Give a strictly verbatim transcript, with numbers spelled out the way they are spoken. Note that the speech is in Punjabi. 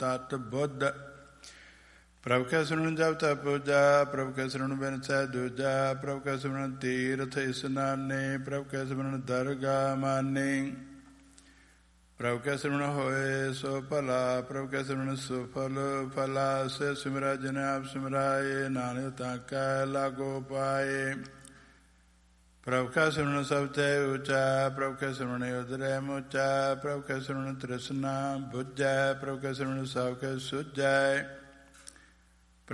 ਤਤ ਬੁੱਧ। ਪ੍ਰਭ ਕੈ ਸਿਮਰਨ ਜਪ ਤਪ ਪੂਜਾ, ਪ੍ਰਭ ਕੈ ਸਿਮਰਨ ਬਿਨ ਸਹਿ ਦੂਜਾ। ਪ੍ਰਭ ਕੈ ਸਿਮਰਨ ਤੀਰਥ ਇਸਨਾਨੇ, ਪ੍ਰਭ ਕੈ ਸਿਮਰਨ ਦਰਗਾਹ ਮਾਨੇ। ਪ੍ਰਭ ਕੈ ਸਿਮਰਨ ਹੋਏ ਸੋ ਭਲਾ, ਪ੍ਰਭ ਕੈ ਸਿਮਰਨ ਸੁਫਲ ਫਲਾ। ਸੇ ਸਿਮਰਾ ਜਿਨ ਆਪ ਸਿਮਰਾਏ, ਨਾਨਕ ਤਾਂ ਕੈ ਲਾਗੋ ਪਾਏ। ਪ੍ਰਭ ਕੈ ਸਿਮਰਨ ਸਭ ਤੇ ਉੱਚਾ, ਪ੍ਰਭ ਕੈ ਸਿਮਰਨ ਉਦਰੈ ਮੁਚਾ। ਪ੍ਰਭ ਕੈ ਸਿਮਰਨ ਤ੍ਰਿਸ਼ਨਾ ਬੁਝੈ, ਪ੍ਰਭ ਕੈ ਸਿਮਰਨ ਸਭ ਕੈ ਸੁਝੈ।